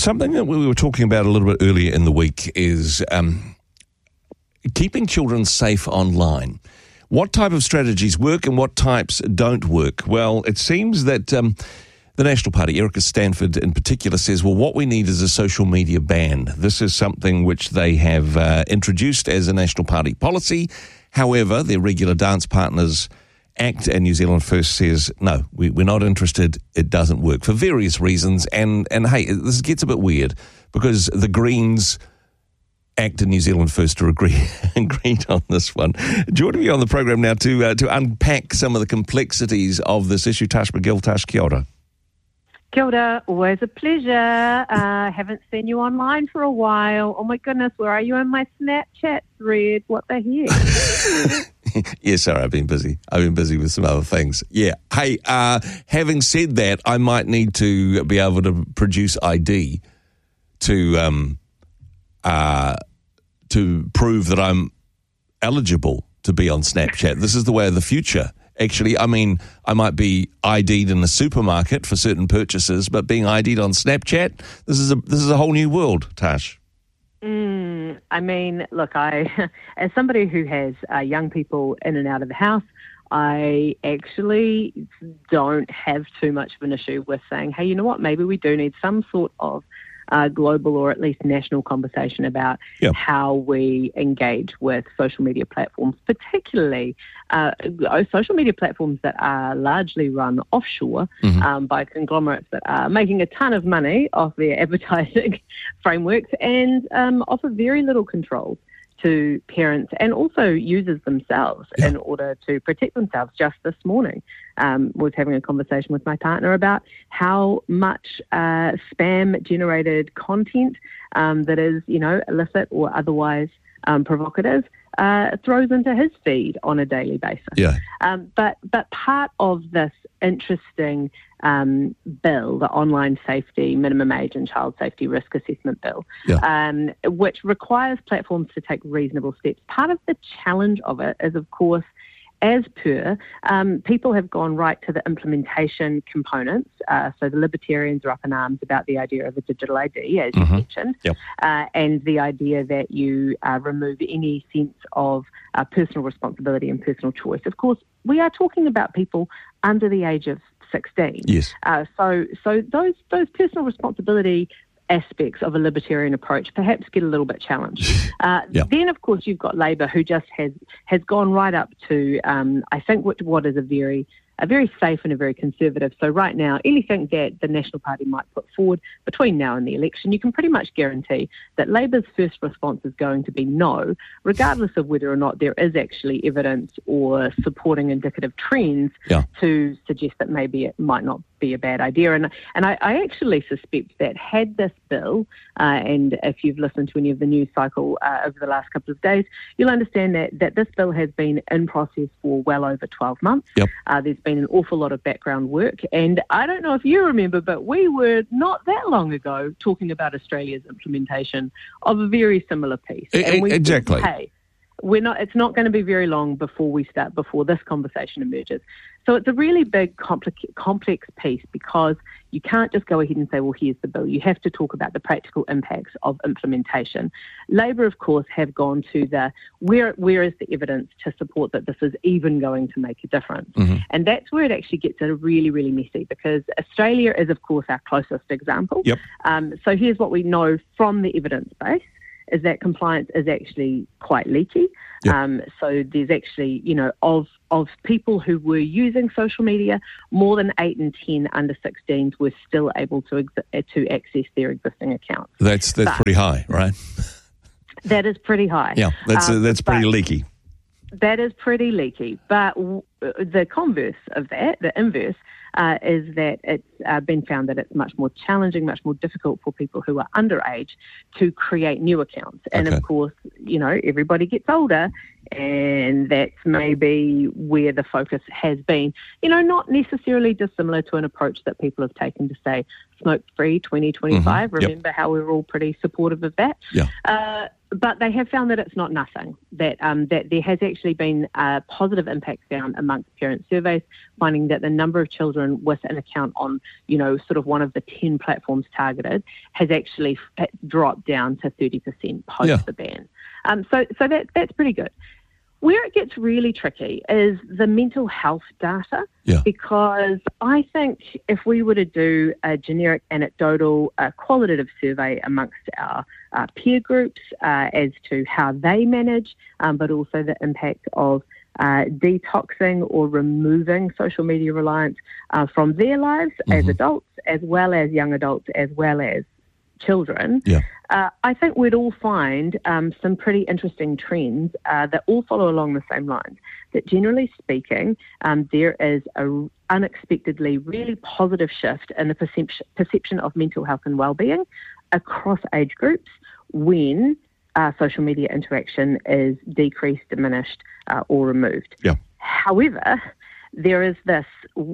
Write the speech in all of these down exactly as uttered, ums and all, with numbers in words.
something that we were talking about a little bit earlier in the week is um, keeping children safe online. What type of strategies work and what types don't work? Well, it seems that um, the National Party, Erica Stanford in particular, says, well, what we need is a social media ban. This is something which they have uh, introduced as a National Party policy. However, their regular dance partners, ACT and New Zealand First, says, no, we, we're not interested. It doesn't work for various reasons. And, and hey, this gets a bit weird because the Greens, ACT and New Zealand First are agree, agreed on this one. Joining me on the program now to uh, to unpack some of the complexities of this issue, Tash McGill. Tash, kia ora. Kia ora, always a pleasure. Uh, haven't seen you online for a while. Oh my goodness, where are you in my Snapchat thread? What the heck? Yeah, sorry, I've been busy. I've been busy with some other things. Yeah. Hey, uh, having said that, I might need to be able to produce I D to um, uh, to prove that I'm eligible to be on Snapchat. This is the way of the future. Actually, I mean, I might be I D'd in the supermarket for certain purchases, but being I D'd on Snapchat, this is a this is a whole new world, Tash. Mm, I mean, look, I, as somebody who has uh, young people in and out of the house, I actually don't have too much of an issue with saying, hey, you know what, maybe we do need some sort of Uh, global or at least national conversation about yep. how we engage with social media platforms, particularly uh, social media platforms that are largely run offshore mm-hmm. um, by conglomerates that are making a ton of money off their advertising frameworks and um, offer very little control to parents and also users themselves yeah. in order to protect themselves. Just this morning, um, was having a conversation with my partner about how much uh, spam-generated content um, that is, you know, illicit or otherwise um, provocative uh, throws into his feed on a daily basis. Yeah. Um, but but part of this interesting um, bill, the Online Safety Minimum Age and Child Safety Risk Assessment Bill, yeah. um, which requires platforms to take reasonable steps. Part of the challenge of it is, of course, as per, um, people have gone right to the implementation components. Uh, so the libertarians are up in arms about the idea of a digital I D, as mm-hmm. you mentioned, yep. uh, and the idea that you uh, remove any sense of uh, personal responsibility and personal choice. Of course, we are talking about people under the age of sixteen. Yes. Uh, so, so those those personal responsibility aspects of a libertarian approach perhaps get a little bit challenged. Uh, yeah. Then, of course, you've got Labor, who just has has gone right up to, um, I think, what, what is a very a very safe and a very conservative. So right now, anything that the National Party might put forward between now and the election, you can pretty much guarantee that Labor's first response is going to be no, regardless of whether or not there is actually evidence or supporting indicative trends yeah. to suggest that maybe it might not be a bad idea. And and I, I actually suspect that had this bill, uh, and if you've listened to any of the news cycle uh, over the last couple of days, you'll understand that, that this bill has been in process for well over twelve months. Yep. Uh, there's been an awful lot of background work. And I don't know if you remember, but we were not that long ago talking about Australia's implementation of a very similar piece. And we exactly. said, hey, we're not, it's not going to be very long before we start, before this conversation emerges. So it's a really big, complex, complex piece because you can't just go ahead and say, well, here's the bill. You have to talk about the practical impacts of implementation. Labor, of course, have gone to the, where where is the evidence to support that this is even going to make a difference? Mm-hmm. And that's where it actually gets really, really messy because Australia is, of course, our closest example. Yep. Um, so here's what we know from the evidence base. Is that compliance is actually quite leaky. Yep. Um, so there's actually, you know, of of people who were using social media, more than eight in ten under sixteens were still able to ex- to access their existing accounts. That's that's but pretty high, right? That is pretty high. Yeah, that's um, uh, that's pretty leaky. That is pretty leaky. But w- the converse of that, the inverse, uh, is that it's uh, been found that it's much more challenging, much more difficult for people who are underage to create new accounts. And okay. of course, you know, everybody gets older, and that's maybe where the focus has been. You know, not necessarily dissimilar to an approach that people have taken to say smoke-free twenty twenty-five. Mm-hmm. Yep. Remember how we were all pretty supportive of that? Yeah. Uh, but they have found that it's not nothing, that um, that there has actually been a positive impact found amongst parent surveys, finding that the number of children with an account on, you know, sort of one of the ten platforms targeted has actually f- dropped down to thirty percent post yeah. the ban. Um, so so that that's pretty good. Where it gets really tricky is the mental health data, yeah. because I think if we were to do a generic anecdotal uh, qualitative survey amongst our uh, peer groups uh, as to how they manage, um, but also the impact of uh, detoxing or removing social media reliance uh, from their lives mm-hmm. as adults, as well as young adults, as well as children, yeah. uh, I think we'd all find um, some pretty interesting trends uh, that all follow along the same lines. That generally speaking, um, there is a unexpectedly really positive shift in the perception, perception of mental health and well-being across age groups when uh, social media interaction is decreased, diminished, uh, or removed. Yeah. However, there is this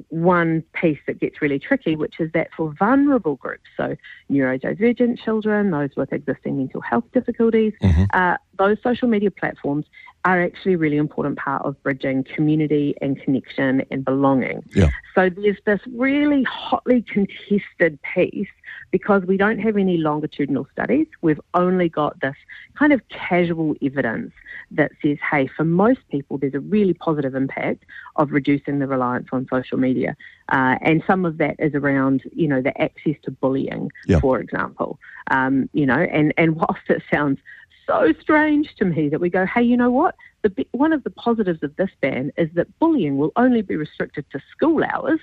one piece that gets really tricky, which is that for vulnerable groups, so neurodivergent children, those with existing mental health difficulties, mm-hmm. uh, those social media platforms are actually a really important part of bridging community and connection and belonging. Yeah. So there's this really hotly contested piece because we don't have any longitudinal studies. We've only got this kind of casual evidence that says, hey, for most people, there's a really positive impact of reducing the reliance on social media. Uh, and some of that is around, you know, the access to bullying, yeah. for example. Um, you know, and, and whilst it sounds so strange to me that we go, hey, you know what? The, one of the positives of this ban is that bullying will only be restricted to school hours.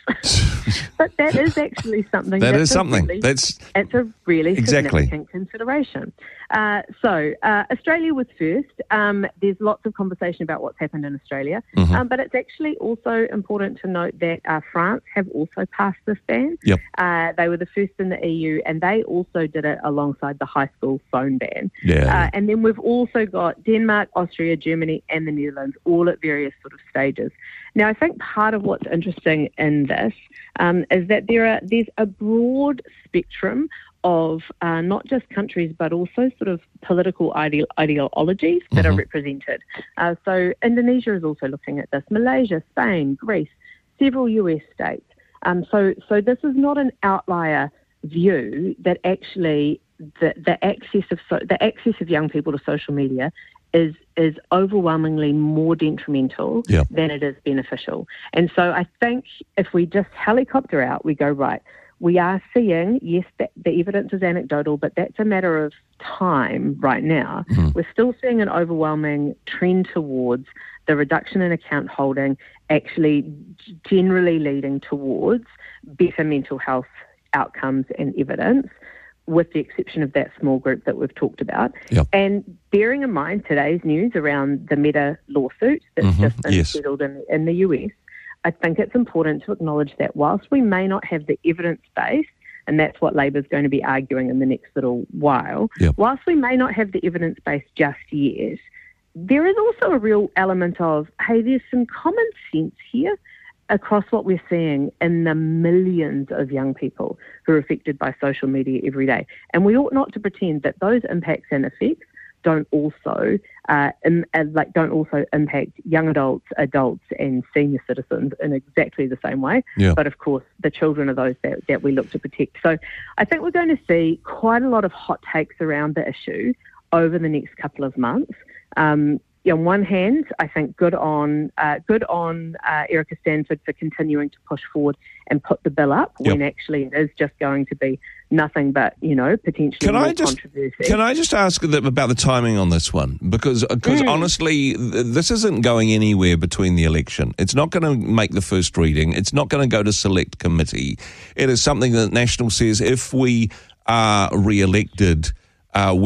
But that is actually something. that that's is something. Really, that's it's a really exactly. significant consideration. Uh, so uh, Australia was first. Um, there's lots of conversation about what's happened in Australia, mm-hmm. um, but it's actually also important to note that uh, France have also passed this ban. Yep. Uh, they were the first in the E U, and they also did it alongside the high school phone ban. Yeah. Uh, and then we've also got Denmark, Austria, Germany, and the Netherlands, all at various sort of stages. Now, I think part of what's interesting in this um, is that there are there's a broad spectrum of uh, not just countries, but also sort of political ide- ideologies that mm-hmm. are represented. Uh, so Indonesia is also looking at this, Malaysia, Spain, Greece, several U S states. Um, so, so this is not an outlier view that actually the, the access of so, the access of young people to social media is is overwhelmingly more detrimental yeah. than it is beneficial. And so I think if we just helicopter out, we go, right, we are seeing, yes, that the evidence is anecdotal, but that's a matter of time right now. Mm. We're still seeing an overwhelming trend towards the reduction in account holding actually generally leading towards better mental health outcomes and evidence, with the exception of that small group that we've talked about. Yep. And bearing in mind today's news around the Meta lawsuit that's mm-hmm. just been yes. settled in, in the U S, I think it's important to acknowledge that whilst we may not have the evidence base, and that's what Labor's going to be arguing in the next little while, yep. whilst we may not have the evidence base just yet, there is also a real element of, hey, there's some common sense here across what we're seeing in the millions of young people who are affected by social media every day. And we ought not to pretend that those impacts and effects don't also uh, im- like don't also impact young adults, adults and senior citizens in exactly the same way. Yeah. But of course, the children are those that, that we look to protect. So I think we're going to see quite a lot of hot takes around the issue over the next couple of months. Um, On one hand, I think good on uh, good on uh, Erica Stanford for continuing to push forward and put the bill up yep. when actually it is just going to be nothing but, you know, potentially can more I just, controversy. Can I just ask about the timing on this one? Because because mm. honestly, this isn't going anywhere between the election. It's not going to make the first reading. It's not going to go to select committee. It is something that National says if we are re-elected, uh,